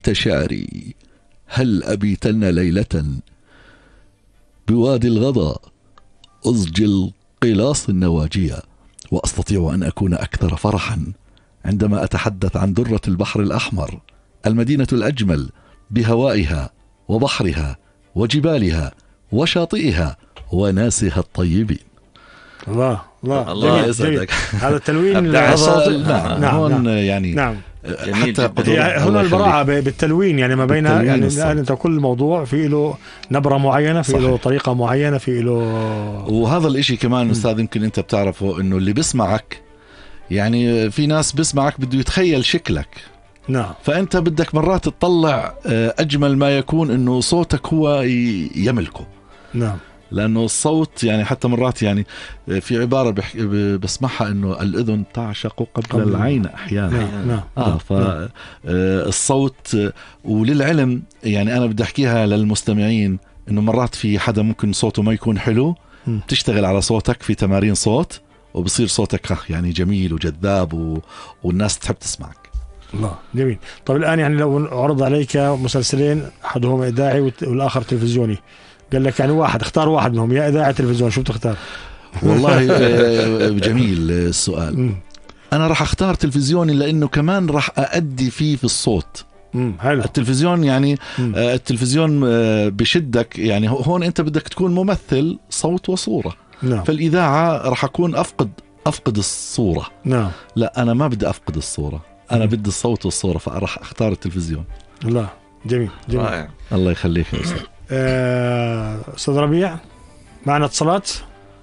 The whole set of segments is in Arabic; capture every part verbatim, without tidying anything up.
تشعري هل أبيتن ليلة بوادي الغضا أسجل قلاص النواجية، وأستطيع أن أكون أكثر فرحا عندما أتحدث عن درة البحر الأحمر، المدينة الأجمل بهوائها وبحرها وجبالها وشاطئها وناسها الطيبين. الله الله الله يسعدك. هذا التلوين الصوتي. نعم نعم نعم يعني نعم. حتى هنا البراعة بالتلوين يعني ما بين يعني الصوت. أنت كل موضوع في له نبرة معينة، في له طريقة معينة، في له. وهذا الاشي كمان أستاذ يمكن أنت بتعرفه إنه اللي بسمعك يعني في ناس بسمعك بده يتخيل شكلك. نعم. فأنت بدك مرات تطلع أجمل ما يكون إنه صوتك هو يملكه. نعم. لأنه الصوت يعني حتى مرات يعني في عبارة بسمعها إنه الأذن تعشق قبل, قبل العين أحيانا. نعم. نعم. آه فالصوت وللعلم يعني أنا بدي أحكيها للمستمعين إنه مرات في حدا ممكن صوته ما يكون حلو، تشتغل على صوتك في تمارين صوت وبصير صوتك يعني جميل وجذاب و... والناس تحب تسمعك. الله جميل. طب الآن يعني لو عرض عليك مسلسلين أحدهما إذاعي والآخر تلفزيوني، قال لك يعني واحد اختار واحد منهم، يا إذاعي تلفزيون، شو بتختار؟ والله جميل السؤال. أنا راح أختار تلفزيوني لأنه كمان راح أأدي فيه في الصوت. حلو. التلفزيون يعني مم. التلفزيون بشدك يعني هون أنت بدك تكون ممثل صوت وصورة. نعم. فالإذاعة راح أكون أفقد أفقد الصورة. نعم. لا أنا ما بدي أفقد الصورة، أنا بدي الصوت والصورة، فراح أختار التلفزيون. الله جميل جميل. رائع. الله يخليك يا أستاذ. أستاذ ربيع معنا اتصالات؟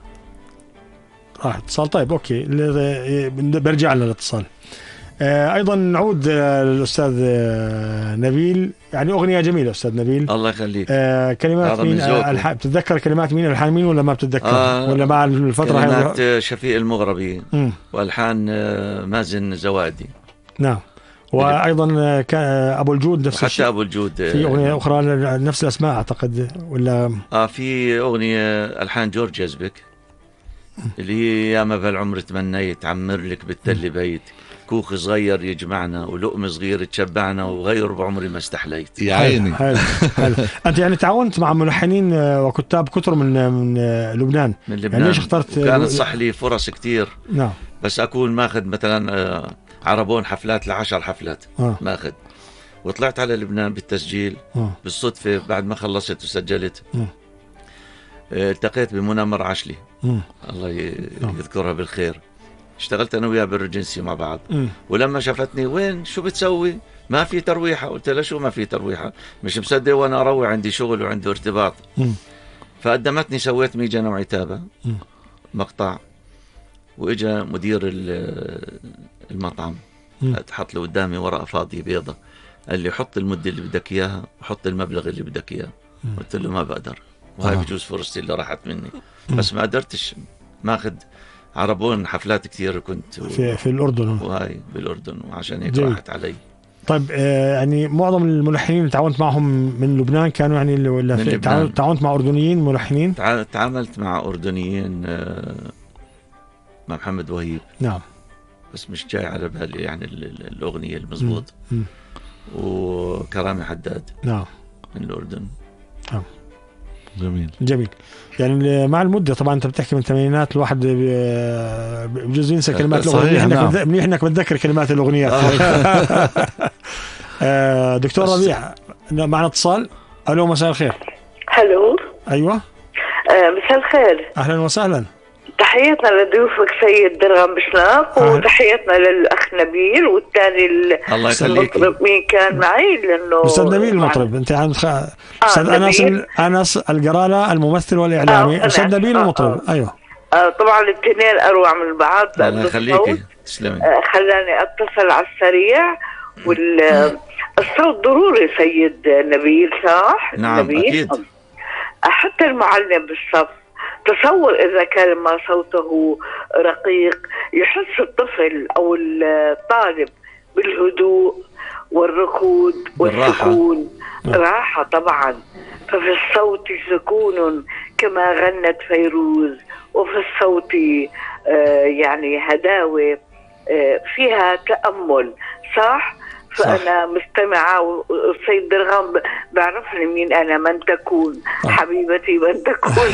راح اتصال. طيب أوكي برجع لنا الاتصال. أيضا نعود للأستاذ نبيل. يعني أغنية جميلة أستاذ نبيل. الله يخليك. كلمات مين؟ الح... بتتذكر كلمات مين الحان مين ولا ما بتتذكر؟ آه ولا مع الفترة هاي؟ كلمات شفيق المغربي م. والحان مازن زوادي. نعم. وأيضا أبو الجود نفس الشيء. حتى أبو الجود في أغنية أخرى نفس الأسماء أعتقد ولا؟ آه في أغنية ألحان جورج يزبك اللي هي يا ما بالعمر تمنيت عمر لك بالتل بيت، كوخ صغير يجمعنا ولقم صغير تشبعنا وغير بعمري ما استحليت. يا عيني. حلو حلو. أنت يعني تعاونت مع ملحنين وكتاب كتر من من لبنان. من لبنان. يعني ليش اخترت؟ كانت صح لي فرص كتير. نعم. بس أكون ماخذ مثلا عربون حفلات لعشر حفلات آه. ماخذ، وطلعت على لبنان بالتسجيل آه. بالصدفة بعد ما خلصت وسجلت. آه. التقيت بمنى مرعشلي م. الله يذكرها بالخير، اشتغلت أنا وياه بالرجنسي مع بعض. م. ولما شافتني وين شو بتسوي ما في ترويحة، قلت لها شو ما في ترويحة، مش مصدق وانا اروح عندي شغل وعندي ارتباط. م. فقدمتني سويت ميجنة وعتابة م. مقطع، واجا مدير المطعم حط له قدامي ورقة فاضية بيضة، قال لي حط المدة اللي بدك اياها وحط المبلغ اللي بدك اياه. قلت له ما بقدر، وهاي آه. بجوز فرصتي اللي راحت مني. بس ما قدرتش ماخذ عربون حفلات كثير كنت في, في الأردن، وهاي بالأردن، وعشان هيك راحت علي. طيب آه يعني معظم الملحنين اللي تعاونت معهم من لبنان كانوا يعني ولا في تعاونت مع أردنيين ملحنين؟ تعاملت مع أردنيين آه مع محمد وهيب. نعم. بس مش جاي على بالي يعني الأغنية المضبوط. وكرامي حداد. نعم. من الأردن. نعم. جميل جميل. يعني مع المدة طبعا انت بتحكي من الثمانينات، الواحد بجوز ينسى كلمات الأغنية. نعم. منيح انك بتذكر كلمات الأغنيات. دكتور ربيع معنا اتصال. الو مساء الخير. الو. ايوه آه مساء الخير. اهلا وسهلا. تحياتنا لضيوفك سيد درغم بشناق، وتحياتنا للأخ نبيل والثاني المطرب مين كان معي، لأنه أستاذ نبيل المطرب. أنت عن خ... آه أستاذ أنس أنس القرالة الممثل والإعلامي. آه أستاذ نبيل آه المطرب. آه. أيوه آه طبعا الاثنين أروع من بعض. الله يخليكي تسلمي. آه خلاني أتصل على السريع. والصوت ضروري سيد نبيل صح؟ نعم نبيل. أكيد. حتى المعلم بالصف، تصور إذا كان ما صوته رقيق يحس الطفل أو الطالب بالهدوء والركود والسكون. راحة طبعا. ففي الصوت سكون كما غنت فيروز، وفي الصوت آه يعني هداوة آه فيها تأمل صح. فأنا مستمعة، والسيد درغام بعرفني مين أنا، من تكون حبيبتي من تكون.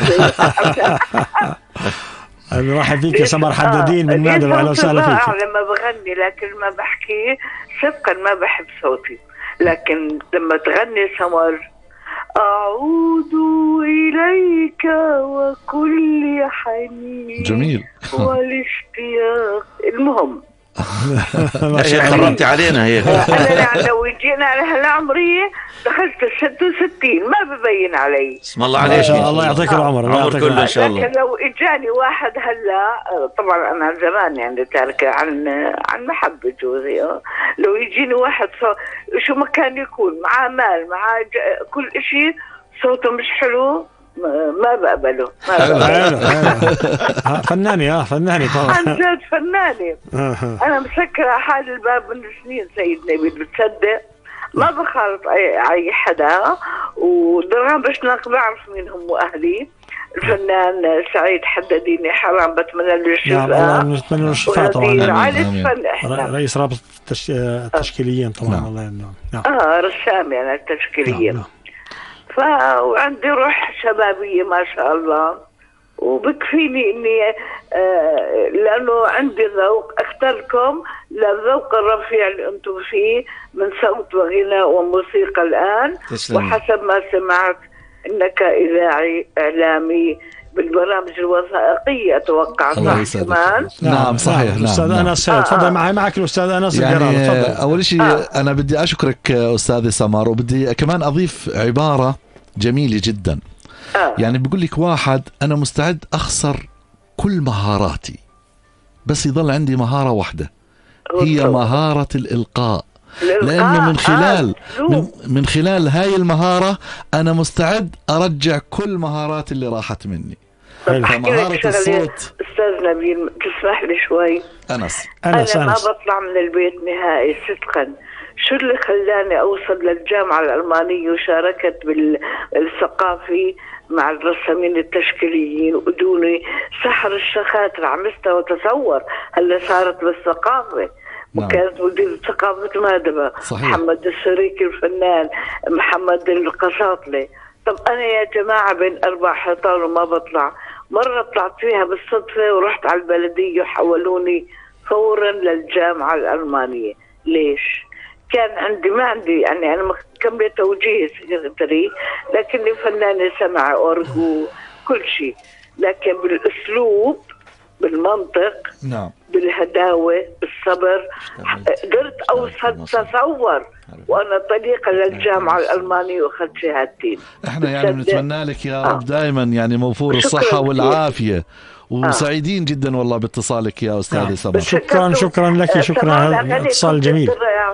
راح فيك يا سمر حدادين من مادة، وعلى وسهلا فيك. لما بغني لكن ما بحكي صدقا، ما بحب صوتي، لكن لما تغني سمر أعود إليك وكل حنين جميل والاشتياق. المهم هي خرمتي علينا هي. أنا لو جينا على هالعمرية دخلت ستة وستين ما ببين علي. اسم الله عليك، الله يعطيك العمر، الله يعطيك كله إن شاء الله. لكن لو إجاني واحد هلا، طبعا أنا زمان يعني تاركة عن عن محبة جوزي، لو يجيني واحد شو ما كان يكون معاه مال معاه كل إشي صوته مش حلو ما بقبله. فناني اه فناني طبعا، عن جد فناني. انا مسكره حال الباب من سنين سيد نبيل، بتصدق ما بخالط اي اي حدا. ودرغام بشناق بعرف مين هم اهلي. الفنان سعيد حداديني حرام بتمنى له الشفاء. نتمنى له الشفاء طبعا. رئيس رابطه التشكيليين طبعا. الله يرحمه. اه رسام يعني التشكيليين. ف وعندي روح شبابية ما شاء الله، وبكفيني اني آه لانه عندي ذوق اختاركم للذوق الرفيع اللي انتم فيه من صوت وغناء وموسيقى الان. تسلم. وحسب ما سمعت انك اذاعي اعلامي بالبرامج الوثائقية اتوقع صح كمان. نعم صحيح. نعم استاذ نعم. انس تفضل. آه. معي معك الاستاذ انس يعني اول شيء آه. انا بدي اشكرك استاذ سمر، وبدي كمان اضيف عبارة جميلة جدا. آه. يعني بقول لك واحد أنا مستعد أخسر كل مهاراتي بس يظل عندي مهارة واحدة، هي مهارة الإلقاء. لأنه من خلال من, من خلال هاي المهارة أنا مستعد أرجع كل مهارات اللي راحت مني. مهارة الصوت. أستاذ نبيل تسمح لي شوي؟ أنس. أنا أنس. ما بطلع من البيت نهائي صدقا. شو اللي خلاني أوصل للجامعة الألمانية وشاركت بالثقافي مع الرسامين التشكيليين ودوني سحر الشخاتر على مستوى تصور هلا صارت بالثقافة. نعم. وكانت مدير ثقافة مادبة محمد الشريكي الفنان، محمد القساطلي. طب أنا يا جماعة بين أربع حيطان وما بطلع. مرة طلعت فيها بالصدفة ورحت على البلدية وحولوني فورا للجامعة الألمانية. ليش؟ كان عندي ما عندي يعني أنا مكملة توجيه سكرتري، لكني فنانة سمع أورغو كل شيء، لكن بالأسلوب بالمنطق. نعم. بالهداوة بالصبر قدرت أوصل تصور وأنا طريقة للجامعة الألمانية وأخذت شهادتين. إحنا يعني بنتمنى لك يا رب دائما يعني موفور الصحة والعافية، وسعيدين آه. جدا والله باتصالك يا أستاذ سمر. شكرا شكرا لك، شكرا على الاتصال الجميل.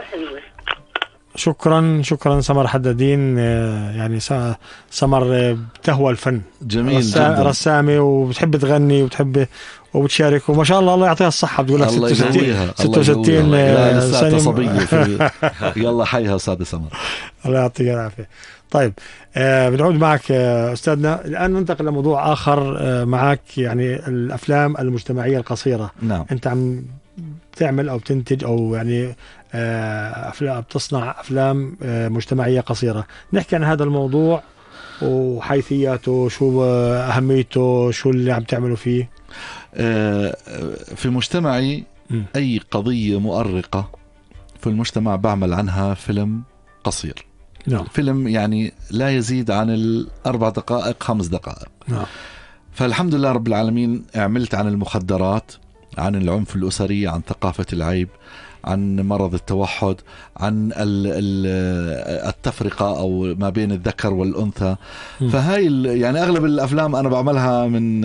شكرا شكرا سمر حدادين. يعني سمر تهوى الفن، جميل رسا... جدا، رسامة وبتحب تغني وبتحب وبتشارك، وما شاء الله الله يعطيها الصحة. بتقول لك ستة وستين سنة صبية في... يلا حيها أستاذ سمر. الله يعطيك العافية. طيب آه بنعود معك آه أستاذنا الآن، ننتقل لموضوع آخر آه معك، يعني الأفلام المجتمعية القصيرة. نعم. أنت عم تعمل أو تنتج أو يعني آه أفلام بتصنع أفلام آه مجتمعية قصيرة. نحكي عن هذا الموضوع وحيثياته، شو أهميته، شو اللي عم تعملوا فيه. آه في مجتمعي م. أي قضية مؤرقة في المجتمع بعمل عنها فيلم قصير. نعم. فيلم يعني لا يزيد عن الأربع دقائق خمس دقائق. نعم. فالحمد لله رب العالمين عملت عن المخدرات، عن العنف الأسري، عن ثقافة العيب، عن مرض التوحد، عن التفرقة أو ما بين الذكر والأنثى. م. فهاي يعني أغلب الأفلام أنا بعملها من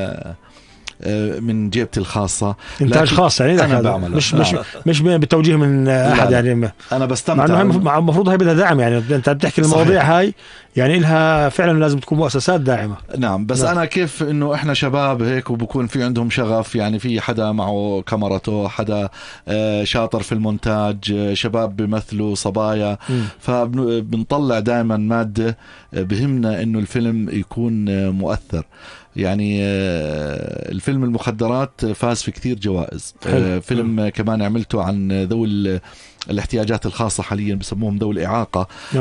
من جيبتي الخاصة، إنتاج خاص يعني. أنا بعمله مش مش مش بالتوجيه من أحد يعني. أنا بستمتع. المفروض هاي بدها دعم يعني. أنت بتحكي المواضيع هاي يعني إلها فعلا لازم تكون مؤسسات داعمة. نعم. بس نعم. أنا كيف إنه إحنا شباب هيك وبكون في عندهم شغف، يعني في حدا معه كاميرته، حدا شاطر في المونتاج، شباب بيمثلوا صبايا، فبنطلع دائما مادة بهمنا إنه الفيلم يكون مؤثر. يعني الفيلم المخدرات فاز في كثير جوائز. فيلم كمان عملته عن ذوي الاحتياجات الخاصة حاليا بسموهم ذوي الإعاقة.